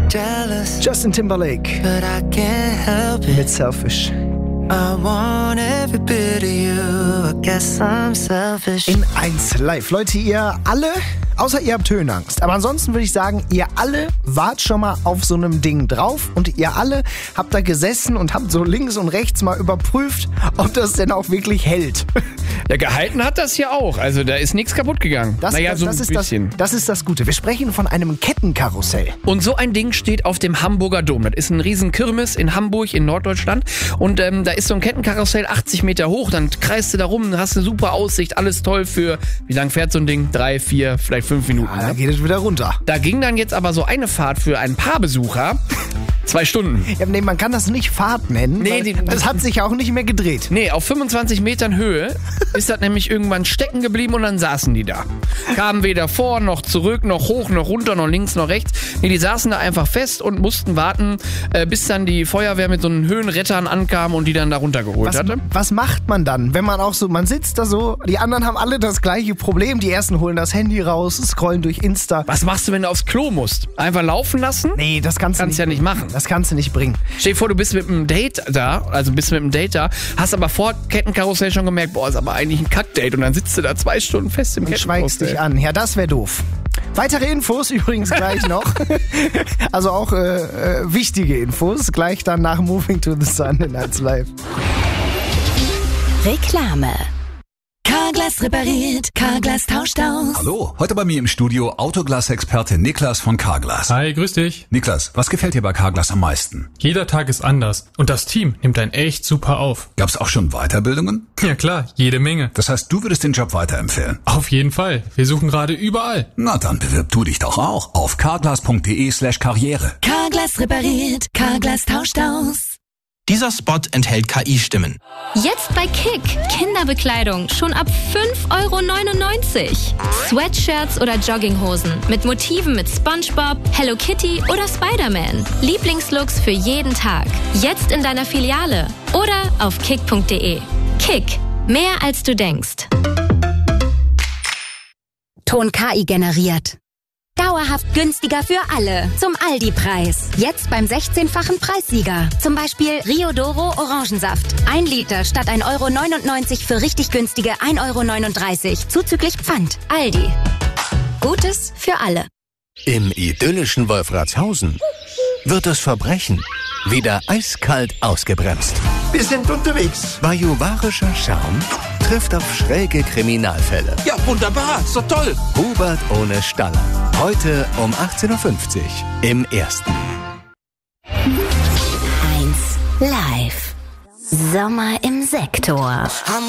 Justin Timberlake mit Selfish. I want every bit of you, I guess I'm selfish. In 1 live. Leute, ihr alle, außer ihr habt Höhenangst, aber ansonsten würde ich sagen, ihr alle wart schon mal auf so einem Ding drauf und ihr alle habt da gesessen und habt so links und rechts mal überprüft, ob das denn auch wirklich hält. Ja, gehalten hat das hier auch. Also da ist nichts kaputt gegangen. Das ist das Gute. Wir sprechen von einem Kettenkarussell. Und so ein Ding steht auf dem Hamburger Dom. Das ist ein riesen Kirmes in Hamburg in Norddeutschland. Und da ist so ein Kettenkarussell 80 Meter hoch. Dann kreist du da rum, hast eine super Aussicht, alles toll für, wie lang fährt so ein Ding? 3, 4, vielleicht 5 Minuten. Ja, dann geht es wieder runter. Da ging dann jetzt aber so eine Fahrt für ein paar Besucher 2 Stunden. Ja, nee, man kann das nicht Fahrt nennen. Nee, das hat sich auch nicht mehr gedreht. Nee, auf 25 Metern Höhe ist das nämlich irgendwann stecken geblieben und dann saßen die da. Kamen weder vor, noch zurück, noch hoch, noch runter, noch links, noch rechts. Nee, die saßen da einfach fest und mussten warten, bis dann die Feuerwehr mit so einen Höhenrettern ankam und die dann da runtergeholt hatte. Was macht man dann, wenn man auch so, man sitzt da so, die anderen haben alle das gleiche Problem. Die ersten holen das Handy raus, scrollen durch Insta. Was machst du, wenn du aufs Klo musst? Einfach laufen lassen? Nee, das kannst du ja nicht machen. Das kannst du nicht bringen. Stell dir vor, du bist mit einem Date da, hast aber vor Kettenkarussell schon gemerkt, boah, ist aber eigentlich ein Kackdate und dann sitzt du da 2 Stunden fest im Kettenkarussell. Und schweigst dich an. Ja, das wäre doof. Weitere Infos übrigens gleich noch. Also auch wichtige Infos. Gleich dann nach Moving to the Sun in 1 Live. Reklame. Carglass repariert, Carglass tauscht aus. Hallo, heute bei mir im Studio Autoglas-Experte Niklas von Carglass. Hi, grüß dich. Niklas, was gefällt dir bei Carglass am meisten? Jeder Tag ist anders und das Team nimmt einen echt super auf. Gab's auch schon Weiterbildungen? Ja klar, jede Menge. Das heißt, du würdest den Job weiterempfehlen? Auf jeden Fall. Wir suchen gerade überall. Na, dann bewirb du dich doch auch auf carglass.de/karriere. Carglass repariert, Carglass tauscht aus. Dieser Spot enthält KI-Stimmen. Jetzt bei Kick. Kinderbekleidung schon ab 5,99 €. Sweatshirts oder Jogginghosen mit Motiven mit SpongeBob, Hello Kitty oder Spider-Man. Lieblingslooks für jeden Tag. Jetzt in deiner Filiale oder auf kick.de. Kick. Mehr als du denkst. Ton KI generiert. Dauerhaft günstiger für alle. Zum Aldi-Preis. Jetzt beim 16-fachen Preissieger. Zum Beispiel Rio Doro Orangensaft. 1 Liter statt 1,99 € für richtig günstige 1,39 € zuzüglich Pfand. Aldi. Gutes für alle. Im idyllischen Wolfratshausen wird das Verbrechen wieder eiskalt ausgebremst. Wir sind unterwegs. Bajuwarischer Charme trifft auf schräge Kriminalfälle. Ja, wunderbar, so toll. Hubert ohne Staller. Heute um 18:50 Uhr im Ersten. 1 Live. Sommer im Sektor.